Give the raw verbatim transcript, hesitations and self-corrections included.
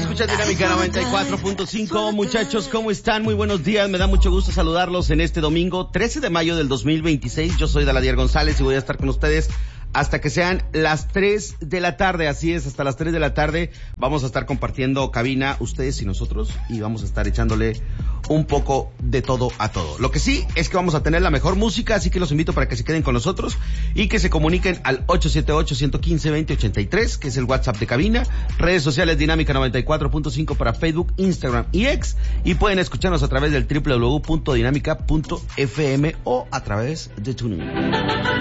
Escucha Dinámica noventa y cuatro punto cinco. Muchachos, ¿cómo están? Muy buenos días. Me da mucho gusto saludarlos en este domingo trece de mayo del dos mil veintiséis. Yo soy Daladier González y voy a estar con ustedes hasta que sean las tres de la tarde. Así es, hasta las tres de la tarde vamos a estar compartiendo cabina, ustedes y nosotros, y vamos a estar echándole un poco de todo a todo. Lo que sí es que vamos a tener la mejor música, así que los invito para que se queden con nosotros y que se comuniquen al ocho siete ocho, uno uno cinco, dos cero ocho tres, que es el WhatsApp de cabina. Redes sociales Dinámica noventa y cuatro punto cinco para Facebook, Instagram y X, y pueden escucharnos a través del doble u doble u doble u punto dinámica punto f m o a través de TuneIn.